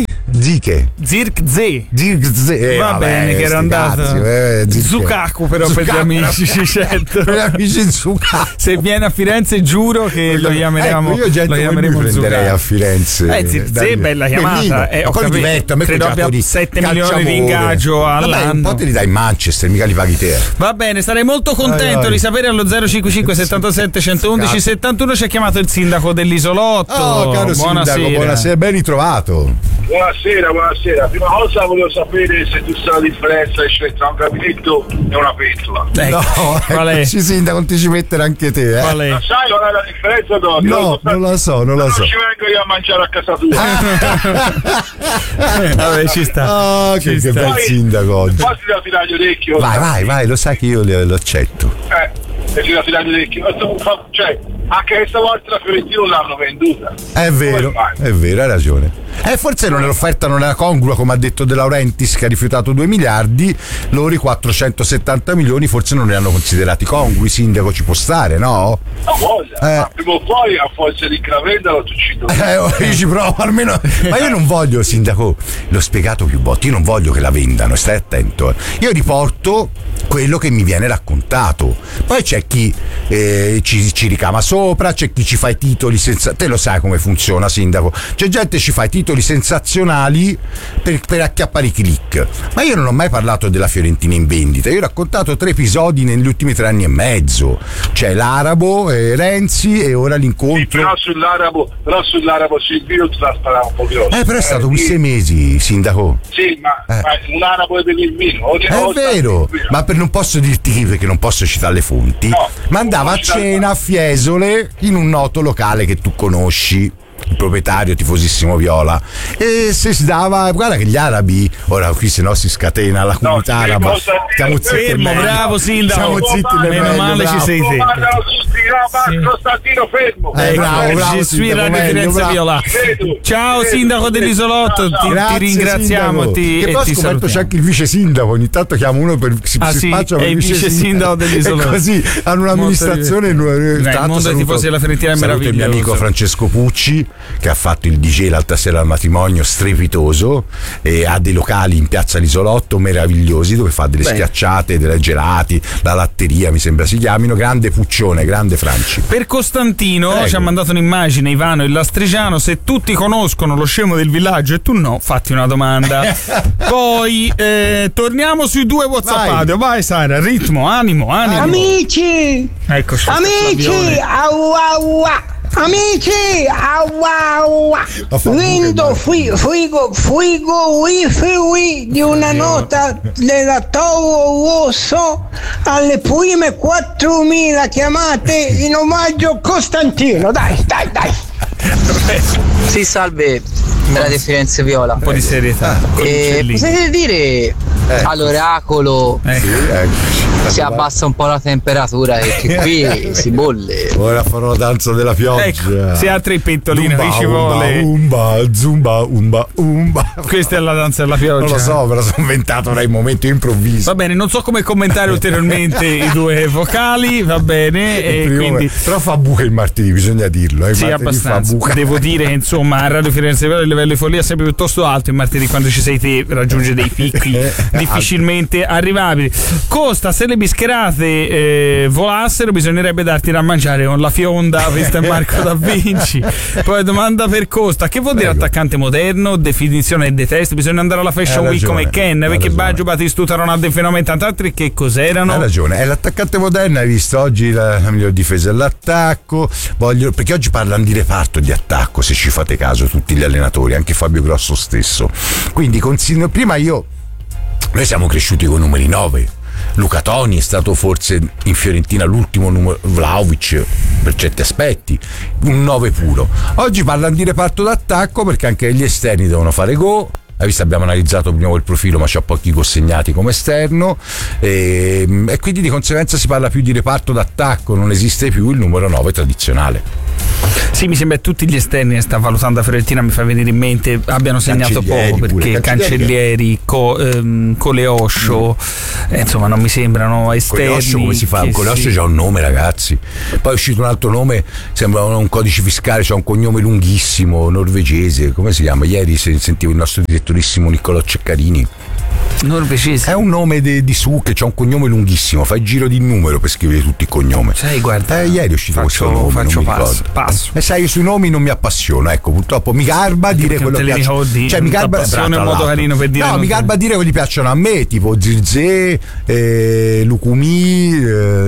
Zirkze. Va bene, che era andato. Zukaku però per gli amici. Per gli amici Zukaku. Se viene a Firenze giuro che lo chiameremo. Io gente come lui prenderei a Firenze. Zirkze, bella chiamata. Poi mi diverto, a me credo abbia 7 milioni di ingaggio all'anno. Un po' te li dai in Manchester, mica li paghi te. Va bene, sarei molto contento di sapere allo 055 77 111 71 ci ha chiamato il sindaco dell'Isolotto. Oh, caro sindaco, buonasera, ben ritrovato. Buonasera. Prima cosa volevo sapere se tu sai la differenza tra un gabinetto e una pentola. No, qual è? Sindaco, non ti ci mettere anche te, Qual è? Ma sai qual è la differenza? No, non la so. Non ci vengo io a mangiare a casa tua. Vabbè, ci sta. Che bel sindaco oggi. Fatti da tirare l'orecchio. Vai, lo sai che io lo accetto. E ti da tirare l'orecchio. Cioè, anche questa volta la Fiorentina l'hanno venduta. È vero, hai ragione. Forse l'offerta non era congrua, come ha detto De Laurentiis, che ha rifiutato 2 miliardi, loro i 470 milioni forse non li hanno considerati congrui. Sindaco, ci può stare, no? No, voglia, ma prima o poi a forza di cravenda lo uccido. Io ci provo almeno. Ma io non voglio, sindaco, l'ho spiegato più volte, io non voglio che la vendano, stai attento. Io riporto quello che mi viene raccontato. Poi c'è chi ci ricama sopra, c'è chi ci fa i titoli senza. Te lo sai come funziona, sindaco. C'è gente che ci fa i titoli sensazionali per acchiappare i click. Ma io non ho mai parlato della Fiorentina in vendita, io ho raccontato 3 episodi negli ultimi 3 anni e mezzo. C'è l'Arabo, Renzi e ora l'incontro. Sì, però sull'Arabo Silvio ti la sparava un po' grosso. Però è stato 6 mesi, sindaco. Sì, ma un Arabo è per il vino. È vero, ma non posso dirti chi, perché non posso citare le fonti. No, ma andava a cena a Fiesole in un noto locale che tu conosci. il proprietario tifosissimo viola, e se si dava, guarda che gli arabi, ora qui se no si scatena la comunità araba, stiamo zitti, bravo sindaco, siamo zitti, meno male ci sei te. Costantino fermo. Bravo, Radio Firenze Viola. Ciao sindaco dell'isolotto, ti ringraziamo. Che poi ho scoperto c'è anche il vice sindaco, ogni tanto chiamo uno per si spaccia per il vice sindaco dell'isolotto. E così hanno un'amministrazione. Il mondo dei tifosi della Fiorentina è meraviglioso. Il mio amico Francesco Pucci, che ha fatto il DJ l'altra sera al matrimonio, strepitoso, e ha dei locali in piazza L'Isolotto meravigliosi dove fa delle schiacciate, delle gelati, la latteria mi sembra si chiamino. Grande Puccione, grande Franci. Per Costantino ci ha mandato un'immagine Ivano il Lastrigiano: se tutti conoscono lo scemo del villaggio e tu no, fatti una domanda. Poi torniamo sui 2 WhatsApp audio. Vai Sara, ritmo, animo. Amici, eccoci. Amici, Lindo frigo wifi di una nota della Toro Rosso alle prime 4.000 chiamate in omaggio a Costantino. Dai. Sì, salve, Radio Firenze Viola. Un po' di serietà. Potete dire all'oracolo si abbassa un po' la temperatura perché qui si bolle. Ora farò la danza della pioggia. Ecco, si ha 3 pentolini, qui ci vuole umba. Questa è la danza della pioggia. Non lo so, me lo sono inventato in momento improvviso. Va bene, non so come commentare ulteriormente i 2 vocali, va bene. Quindi... Però fa buca il martedì, bisogna dirlo. Sì, abbastanza. Devo dire che insomma a Radio Firenze Viola il livello di follia è sempre piuttosto alto. Il martedì, quando ci sei te, raggiunge dei picchi difficilmente arrivabili. Costa, se le bischerate volassero bisognerebbe darti da mangiare con la fionda. Questo è Marco da Vinci. Poi domanda per Costa: che vuol dire attaccante moderno? Definizione dei test. Bisogna andare alla Fashion Week come Ken, perché Baggio, Batistuta, Ronaldo e Fenomeno, tanti altri che cos'erano? Hai ragione, è l'attaccante moderno. Hai visto oggi la miglior difesa è l'attacco. Perché oggi parlano di reparto di attacco, se ci fate caso tutti gli allenatori, anche Fabio Grosso stesso. Quindi prima noi siamo cresciuti con numeri 9. Luca Toni è stato forse in Fiorentina l'ultimo numero, Vlahovic per certi aspetti, un 9 puro. Oggi parlano di reparto d'attacco perché anche gli esterni devono fare gol. Hai visto, abbiamo analizzato prima il profilo, ma c'ha pochi gol segnati come esterno, e quindi di conseguenza si parla più di reparto d'attacco, non esiste più il numero 9 tradizionale. Sì, mi sembra che tutti gli esterni che sta valutando la Fiorentina, mi fa venire in mente, abbiano segnato poco, perché Cancellieri, Coleoscio, insomma non mi sembrano esterni. Coleoscio come si fa? Coleoscio c'ha un nome, ragazzi. Poi è uscito un altro nome, sembra un codice fiscale, c'ha un cognome lunghissimo, norvegese, come si chiama? Ieri sentivo il nostro direttorissimo Niccolò Ceccarini. Norvegese. È un nome di su che c'ha un cognome lunghissimo, fa il giro di numero per scrivere tutti il cognome. Sai, guarda, ieri è uscito questo nome, faccio passo. E sai, io sui nomi non mi appassiono, ecco, purtroppo mi garba dire quello che piace. Cioè mi garba è un modo carino per dire. No, mi garba dire quelli che piacciono a me, tipo Zirze, Lukumi,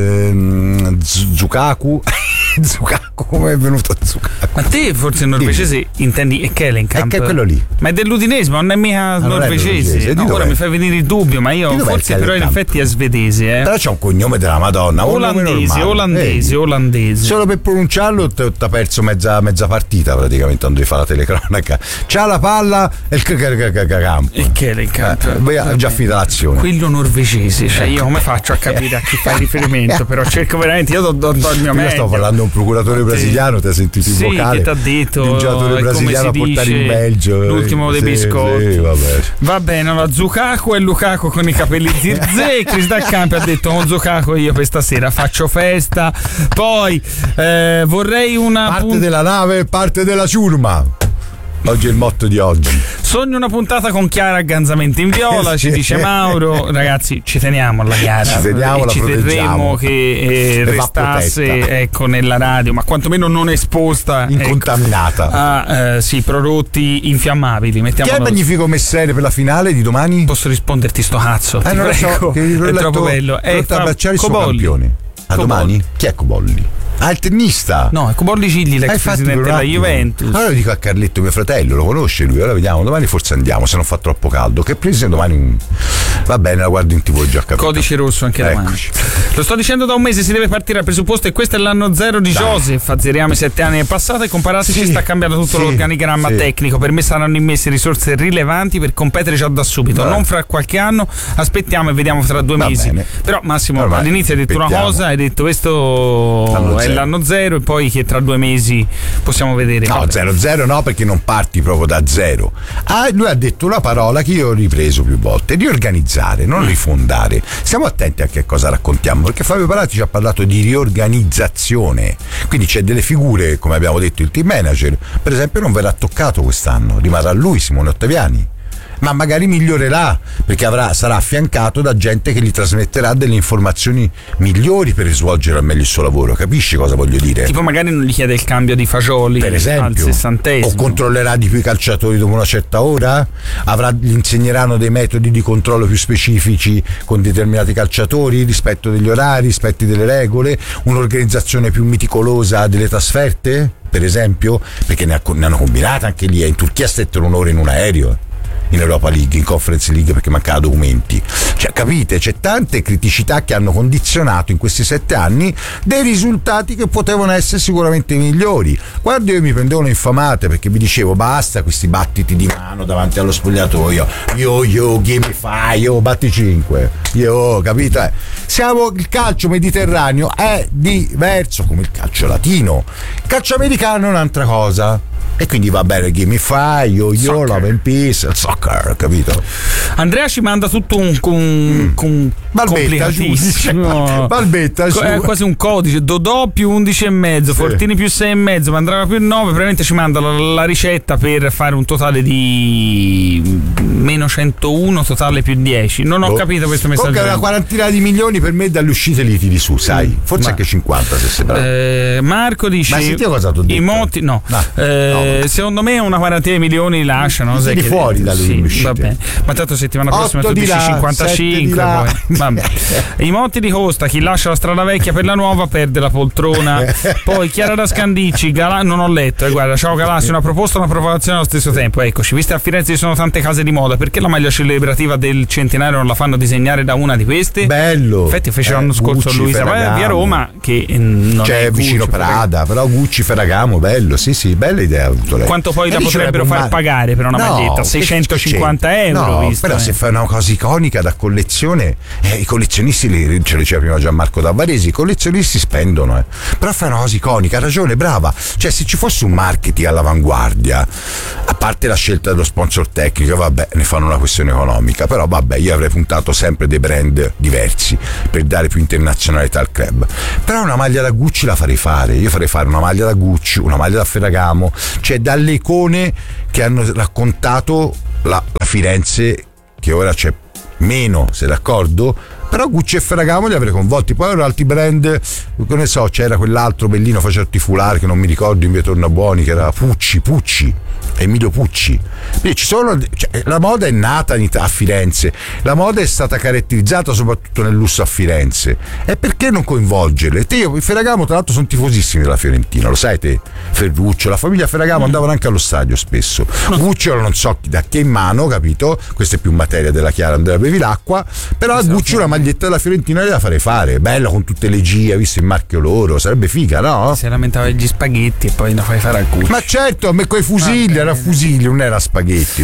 Zukaku. Zukaku, come è venuto Zukaku? Ma te forse il norvegese intendi Kellenkamp? È quello lì. Ma è dell'Udinese, ma non è mica norvegese. No, ora mi fai venire il dubbio, ma io forse però in effetti è svedese. Però c'è un cognome della Madonna. Olandese. Solo per pronunciarlo t'ha perso mezza partita praticamente quando devi fare la telecronaca. C'ha la palla e il campo. E Kellenkamp. Ha già finita l'azione. Quello norvegese, cioè io come faccio a capire a chi fai riferimento? Però cerco veramente, io do il mio meglio. Io sto parlando un procuratore brasiliano, ti ha sentito in vocale? Che ti ha detto un giocatore brasiliano a portare in Belgio, l'ultimo dei biscotti. Sì, va bene, allora Zukaku e Lukaku con i capelli Zirze. Chris Dal Campi ha detto con Zukaku io questa sera faccio festa. Poi vorrei una parte della nave e parte della ciurma. Oggi è il motto di oggi. Sogno una puntata con Chiara Ganzamenti in viola, ci dice Mauro. Ragazzi, ci teniamo alla Chiara. Ci terremo che restasse nella radio, ma quantomeno non esposta, incontaminata a prodotti infiammabili. Chi è il magnifico messaggio per la finale di domani? Posso risponderti sto cazzo? Non lo so, è troppo bello. È abbracciare il suo campione. A domani? Chi è Cobolli? Ah, il tennista? No, è Cobolli Cigli, l'ex presidente della Juventus. Allora dico a Carletto, mio fratello, lo conosce lui, ora vediamo, domani forse andiamo, se non fa troppo caldo. Che prese domani Va bene, la guardo in TV, già capito. Codice rosso anche davanti. Lo sto dicendo da un mese, si deve partire dal presupposto e questo è l'anno zero di Joseph. Azzeriamo i 7 anni nel passato e comparatici sta cambiando tutto l'organigramma tecnico. Per me saranno immesse risorse rilevanti per competere già da subito, non fra qualche anno, aspettiamo e vediamo tra 2 mesi. Bene. Però Massimo, all'inizio hai detto una cosa, hai detto questo è l'anno zero e poi che tra 2 mesi possiamo vedere. No, 0-0 no, perché non parti proprio da zero. Lui ha detto una parola che io ho ripreso più volte: riorganizzare, non rifondare. Stiamo attenti a che cosa raccontiamo, perché Fabio Paratici ha parlato di riorganizzazione, quindi c'è delle figure, come abbiamo detto il team manager per esempio non verrà toccato quest'anno, rimarrà lui, Simone Ottaviani, ma magari migliorerà perché sarà affiancato da gente che gli trasmetterà delle informazioni migliori per svolgere al meglio il suo lavoro. Capisci cosa voglio dire? Tipo magari non gli chiede il cambio di fagioli per esempio, al 60esimo, o controllerà di più i calciatori dopo una certa ora, gli insegneranno dei metodi di controllo più specifici con determinati calciatori, rispetto degli orari, rispetto delle regole, un'organizzazione più meticolosa delle trasferte per esempio, perché ne hanno combinate anche lì. In Turchia stettero un'ora in un aereo, in Europa League, in Conference League, perché mancava documenti. Cioè, capite, c'è tante criticità che hanno condizionato in questi 7 anni dei risultati che potevano essere sicuramente migliori. Quando io mi prendevo le infamate perché vi dicevo basta questi battiti di mano davanti allo spogliatoio, io give me 5, batti 5, capito? Il calcio mediterraneo è diverso come il calcio latino, il calcio americano è un'altra cosa. E quindi va bene, give me 5, io love and peace, il soccer, capito? Andrea ci manda tutto un complicatissimo. Balbetta, è quasi un codice. Dodò più 11,5, Fortini più 6,5, Mandrava più 9. Probabilmente ci manda la ricetta per fare un totale di meno 101, totale più 10. Non ho capito questo messaggio. Comunque una quarantina di milioni per me dalle uscite li tiri su, sai? Forse anche 50 se sei bravo. Marco dice: ma senti cosa ti ho detto? I moti, no. Secondo me una quarantina di milioni li lasciano. Sei fuori dalle uscite. Va bene. Ma tanto settimana prossima tu dici 55. Poi. Vabbè. I motti di Costa: chi lascia la strada vecchia per la nuova perde la poltrona. Poi Chiara da Scandicci, non ho letto. Guarda, ciao Galassi, una proposta e una provocazione allo stesso tempo. Eccoci, viste a Firenze ci sono tante case di moda, perché la maglia celebrativa del centenario non la fanno disegnare da una di queste? Bello. Infatti fece l'anno scorso a Luisa via Roma, che non è vicino Gucci, Prada, però Gucci Ferragamo, bello, sì, bella idea. Quanto poi la potrebbero far pagare per una maglietta? 650 euro. No, visto, però se fai una cosa iconica da collezione, i collezionisti, ce lo diceva prima Gianmarco D'Avvaresi, i collezionisti spendono, però fai una cosa iconica, ha ragione, brava. Cioè, se ci fosse un marketing all'avanguardia, a parte la scelta dello sponsor tecnico, vabbè, ne fanno una questione economica, però vabbè, io avrei puntato sempre dei brand diversi per dare più internazionalità al club. Però una maglia da Gucci la farei fare, io farei fare una maglia da Gucci, una maglia da Ferragamo, cioè dalle icone che hanno raccontato la Firenze, che ora c'è meno, sei d'accordo? Però Gucci e Ferragamo li avrei convolti. Poi erano altri brand, che ne so, c'era quell'altro bellino faceva tutti i foulard che non mi ricordo in via Tornabuoni, che era Pucci, Emilio Pucci. Quindi la moda è nata a Firenze, la moda è stata caratterizzata soprattutto nel lusso a Firenze, e perché non coinvolgerle? Io, i Ferragamo tra l'altro sono tifosissimi della Fiorentina, lo sai te? Ferruccio, la famiglia Ferragamo andavano anche allo stadio spesso. Gucci ora non so da che in mano, capito? Questa è più materia della Chiara Andrea Bevilacqua, però a Gucci una maglietta della Fiorentina la farei fare, bella con tutte le GIA, visto il marchio loro, sarebbe figa, no? Si lamentava degli spaghetti e poi la fai fare a Gucci. Ma certo, a me coi fusilli, era fusilli, non era spaghetti,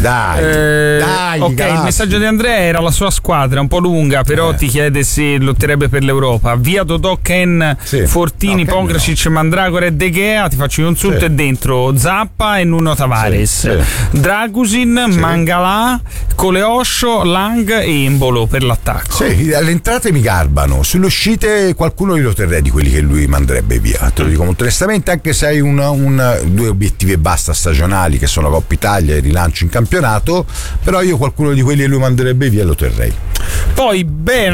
dai. Ok, Galassi. Il messaggio di Andrea era la sua squadra, un po' lunga, però ti chiede se lotterebbe per l'Europa. Via Dodò, Ken, Fortini, Pongracic, Mandragora e De Gea, ti faccio un insulto, e dentro Zappa e Nuno Tavares, Dragusin, Mangalà, Coleoscio, Lang e Embolo per l'attacco. Sì, alle entrate mi garbano, sulle uscite qualcuno lo terrei di quelli che lui manderebbe via, te lo dico molto onestamente, anche se hai due obiettivi e basta stagionali che sono Coppa Italia e rilancio in campionato, però io qualcuno di quelli che lui manderebbe via lo terrei. Poi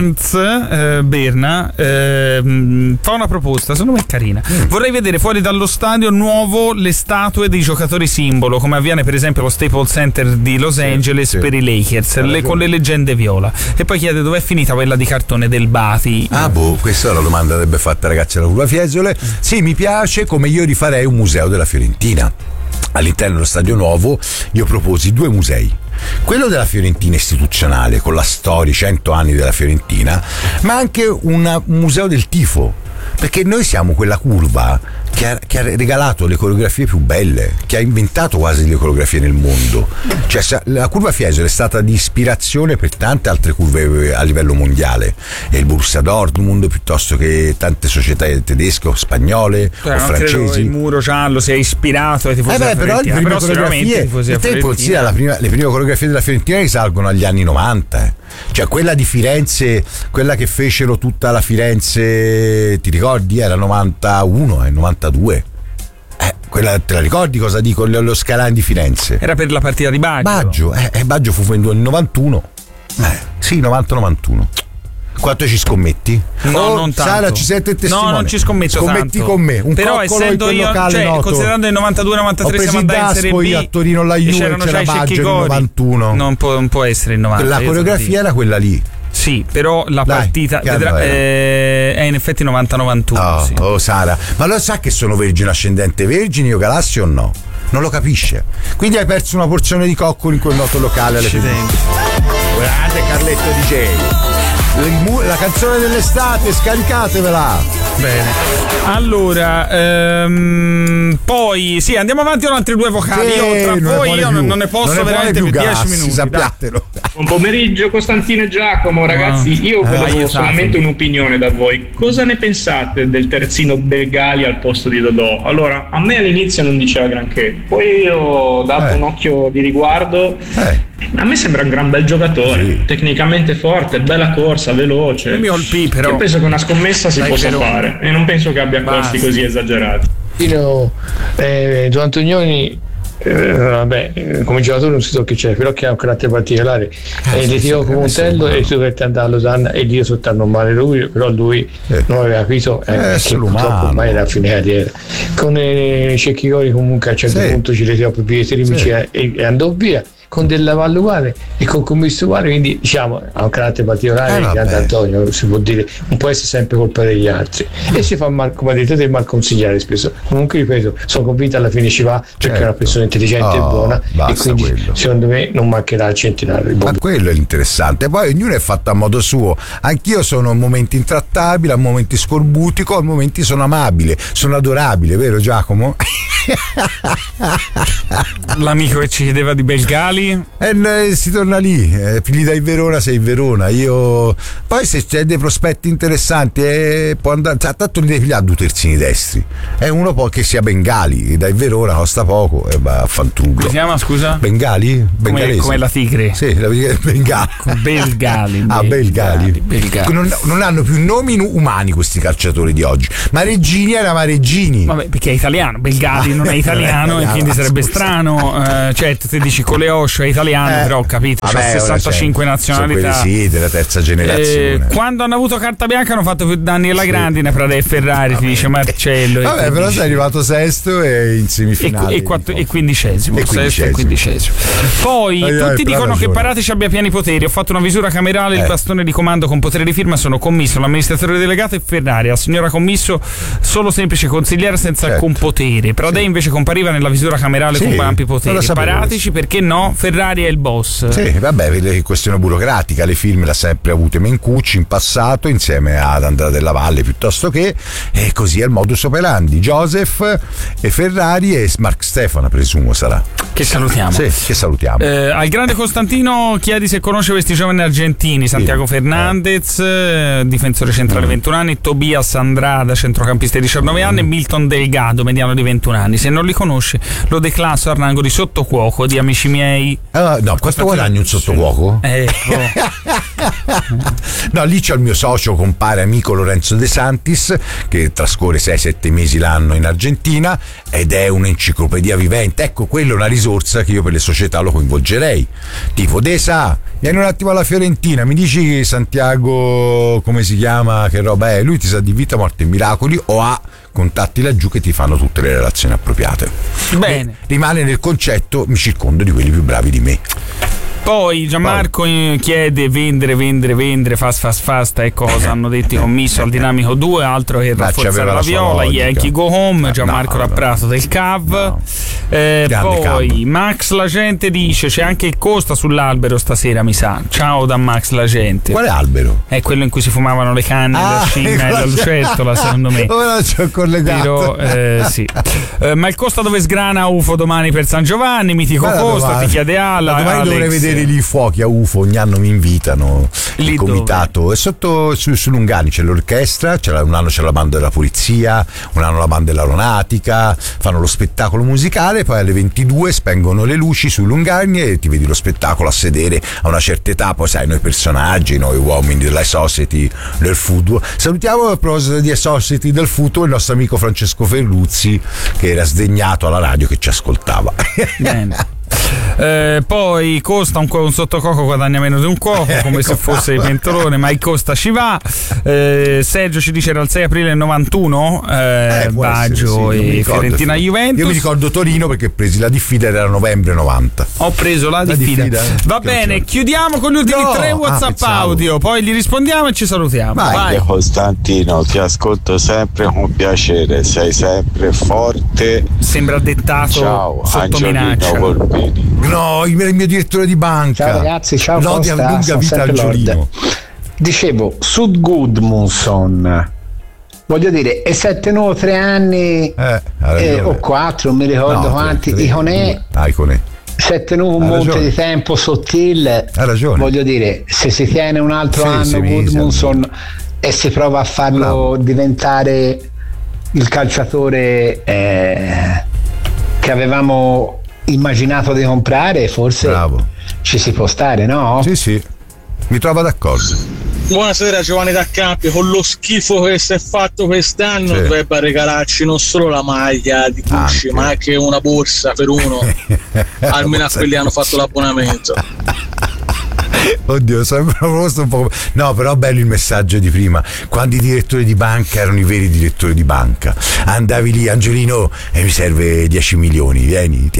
Berna fa una proposta, secondo me è carina. Vorrei vedere fuori dallo stadio nuovo le statue dei giocatori simbolo, come avviene per esempio allo Staples Center di Los Angeles per i Lakers, con le leggende viola. E poi chiede dove è finita quella di cartone del Bati. Questa è la domanda andrebbe fatta, ragazzi, alla Curva Fiesole. Sì, mi piace, come io rifarei un museo della Fiorentina. all'interno dello Stadio Nuovo io proposi 2 musei. Quello della Fiorentina istituzionale, con la storia, 100 anni della Fiorentina, ma anche un museo del tifo, perché noi siamo quella curva che ha regalato le coreografie più belle, che ha inventato quasi le coreografie nel mondo. Cioè, la curva Fiesole è stata di ispirazione per tante altre curve a livello mondiale, e il Borussia Dortmund piuttosto che tante società tedesche o spagnole o francesi. Il muro giallo si è ispirato ai tifosi della Fiorentina, però le prime coreografie della Fiorentina risalgono agli anni 90. Cioè quella di Firenze, quella che fecero tutta la Firenze, ti ricordi? Era 91 e 92. Quella te la ricordi cosa dico? Lo Scalani di Firenze. Era per la partita di Baggio. Baggio fu venduto nel 91. Sì, 90-91. Quanto ci scommetti? No, non tanto. Sara, ci sente il testimone? No, non ci scommetto Scommetti tanto. con me. Un però essendo io, considerando il 92-93 siamo andati in Serie B, a Torino la Juve, c'era Baggio nel 91. Non può essere il 90. La coreografia era quella lì. Sì, però la partita è in effetti 90-91. Sì. Sara, ma lo sa che sono vergine ascendente vergini io Galassi o no? Non lo capisce. Quindi hai perso una porzione di coccoli in quel noto locale alle Fiorentina. Guardate Carletto DJ. La canzone dell'estate, scaricatevela. Bene. Allora, poi sì, andiamo avanti con altri 2 vocali. Io tra voi non ne posso veramente più 10 minuti. Sappiatelo. Buon pomeriggio Costantino e Giacomo, ragazzi. Io volevo solamente un'opinione da voi. Cosa ne pensate del terzino Belgali al posto di Dodò? Allora, a me all'inizio non diceva granché, poi ho dato un occhio di riguardo. A me sembra un gran bel giocatore, tecnicamente forte, bella corsa, veloce. Mi colpì, però. Io penso che una scommessa si possa fare e non penso che abbia costi così esagerati. Gio Antonioni come giocatore non si so che c'è, però che ha un carattere particolare, le tiro con Montello e tu per andare a Losanna e Dio soltanto male lui, però lui non aveva capito che purtroppo ormai era a fine carriera. Con Cecchigori comunque a un certo punto ci le tiro per piedi e andò via con del Lavallo uguale e con commesso uguale, quindi diciamo ha un carattere particolare il grande Antonio, si può dire, non può essere sempre colpa degli altri e si fa mal, come detto, mal consigliare spesso. Comunque ripeto, sono convinto alla fine ci va perché è una persona intelligente e buona e quindi secondo me non mancherà il centenario. Ma quello è l'interessante, poi ognuno è fatto a modo suo. Anch'io sono a momenti intrattabile, a momenti scorbutico, a momenti sono amabile, sono adorabile, vero Giacomo? L'amico che ci chiedeva di Belgali, si torna lì, gli dai Verona, sei Verona. Io poi se c'è dei prospetti interessanti può andare, tanto li devi pigliare 2 terzini destri, è uno poi che sia Bengali, dai Verona costa poco e va a fantrullo. Come si chiama, scusa? Bengali? Bengalese. Come la tigre? Sì, la Belgali. Belgali. Non hanno più nomi umani questi calciatori di oggi. Mareggini era Mareggini. Vabbè, perché è italiano, Belgali non è italiano e quindi sarebbe strano. Certo, te dici Coleoscio è italiano, però ho capito, c'ha 65 nazionalità. Sono quelli della terza generazione. Quando hanno avuto carta bianca hanno fatto più danni alla grandine Prada e Ferrari, ti dice Marcello. Vabbè, però sei arrivato sesto e in semifinale. E quindicesimo. Sesto e quindicesimo. Poi tutti dicono che Paratici abbia pieni poteri. Ho fatto una visura camerale, il bastone di comando con potere di firma, sono commisso, l'amministratore delegato è Ferrari, la signora commisso solo semplice consigliere senza alcun potere. Prada invece compariva nella visura camerale con ampi poteri. Paratici perché no? Ferrari è il boss. Sì, vabbè, è questione burocratica, le firme l'ha sempre avute Mencucci in passato insieme ad Andrea Della Valle piuttosto che, e così è il modus operandi. Joseph e Ferrari e Mark Stefano presumo sarà. Che salutiamo. Sì, che salutiamo. Al grande Costantino chiedi se conosce questi giovani argentini: Santiago Fernandez, difensore centrale 21 anni, Tobias Andrada, centrocampista di 19 anni, e Milton Delgado, mediano di 21 anni. Se non li conosce lo declasso al rango di sottocuoco di amici miei. No, questo guadagni un sottocuoco? No, lì c'è il mio socio, compare amico Lorenzo De Santis, che trascorre 6-7 mesi l'anno in Argentina ed è un'enciclopedia vivente. Ecco, quello è una risorsa che io per le società lo coinvolgerei. Tipo, Desa, vieni un attimo alla Fiorentina, mi dici Santiago, come si chiama, che roba è? Lui ti sa di vita, morte e miracoli, o ha contatti laggiù che ti fanno tutte le relazioni appropriate. Bene. Rimane nel concetto, mi circondo di quelli più bravi di me. Poi Gianmarco chiede vendere fast e cosa hanno detto commisso al Dinamico 2, altro che rafforzare la viola. Yankee go home, Gianmarco Rapprato del CAV. Poi Max la gente dice c'è anche il Costa sull'albero stasera, mi sa. Ciao da Max la gente. Quale albero? È quello in cui si fumavano le canne, la scimmia e la lucertola, secondo me. Ora ci ho collegato. Sì. Ma il Costa dove sgrana UFO domani per San Giovanni? Mitico Costa, ti chiede Alla. Domani dovrei vedere lì i fuochi a UFO, ogni anno mi invitano. Lì il comitato. E sotto su Lungani c'è l'orchestra, un anno c'è la banda della polizia, un anno la banda dell'aeronautica, fanno lo spettacolo musicale, poi alle 22 spengono le luci su Lungani e ti vedi lo spettacolo a sedere a una certa età, poi sai noi personaggi, noi uomini della Society del football. Salutiamo a proposito di Society del football il nostro amico Francesco Ferruzzi, che era sdegnato alla radio, che ci ascoltava. Bene. Poi Costa un sottococo guadagna meno di un cuoco, come se fosse il pentolone, ma il Costa ci va. Sergio ci dice era il 6 aprile del 91 Baggio e Fiorentina Juventus. Io mi ricordo Torino perché presi la diffida, era novembre 90. Ho preso la diffida. Va bene, chiudiamo con gli ultimi 3 WhatsApp audio, poi li rispondiamo e ci salutiamo. Vai. Costantino, ti ascolto sempre con piacere, sei sempre forte. Sembra dettato. Ciao, sotto minaccia. No, il mio direttore di banca. Ciao ragazzi, ciao Lodi Costa, a lunga vita al Giolino. Dicevo, su Gudmundsson, voglio dire, è 7 nuovo 3 anni o 4, non mi ricordo quanti, Iconè. 7 nuovo un monte di tempo sottile. Ha ragione. Voglio dire, se si tiene un altro anno Gudmundsson e si prova a farlo diventare il calciatore che avevamo immaginato di comprare, forse ci si può stare, no? Sì, mi trovo d'accordo. Buonasera Giovanni da Campi, con lo schifo che si è fatto quest'anno dovrebbe regalarci non solo la maglia di Gucci ma anche una borsa per uno, almeno a quelli che hanno fatto l'abbonamento. Oddio, sembra un po'. No, però bello il messaggio di prima. Quando i direttori di banca erano i veri direttori di banca, andavi lì, Angelino, e mi serve 10 milioni, tieni.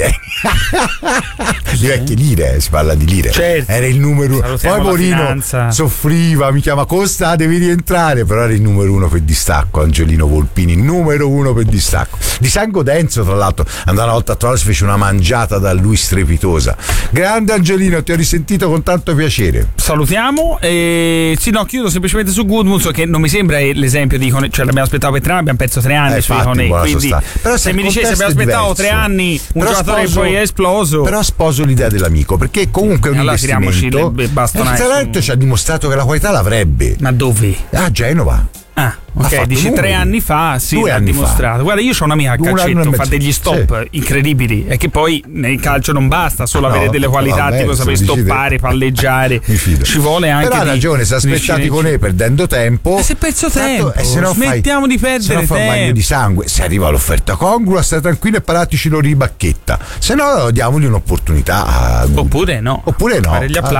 Di vecchie lire, si parla di lire. Certo. Era il numero 1. Poi Molino soffriva, mi chiama Costa, devi rientrare, però era il numero 1 per distacco, Angelino Volpini, numero 1 per distacco. Di sangue denso, tra l'altro, andò una volta a trovare, si fece una mangiata da lui strepitosa. Grande Angelino, ti ho risentito con tanto piacere. Salutiamo e chiudo semplicemente su Gudmundsson, che non mi sembra l'esempio di Iconè, cioè l'abbiamo aspettato per 3 anni, abbiamo perso 3 anni su Iconè, quindi però se mi dicessi abbiamo aspettato 3 anni un giocatore che poi è esploso. Però sposo l'idea dell'amico, perché comunque è un investimento. Il talento ci ha dimostrato che la qualità l'avrebbe. Ma dove? A Genova. Ok, dici 3 anni fa, sì, l'ha dimostrato. Guarda, io ho un'amica a calcetto, fa degli stop incredibili, e che poi nel calcio non basta solo avere delle qualità, tipo saper stoppare, palleggiare, ci vuole anche. Però ha ragione, se aspettati con lei perdendo tempo. Si è perso tempo, se no smettiamo di perdere tempo. Se no fa un bagno di sangue, se arriva l'offerta congrua, stai tranquillo e paratici lo ribacchetta. Se no diamogli un'opportunità. Oppure no. Fare gli applausi.